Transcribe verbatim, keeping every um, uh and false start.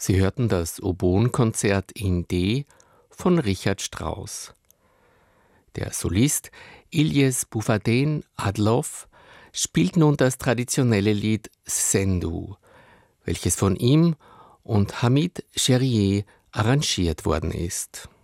Sie hörten das Oboenkonzert in D von Richard Strauss. Der Solist Ilyes Bufaden Adlov spielt nun das traditionelle Lied Sendhu, welches von ihm und Hamid Cherrier arrangiert worden ist.